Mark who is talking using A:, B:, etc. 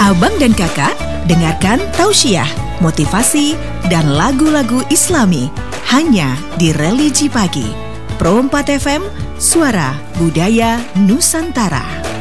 A: Abang dan kakak, dengarkan tausiah, motivasi, dan lagu-lagu Islami hanya di Religi Pagi. Pro 4 FM, Suara Budaya Nusantara.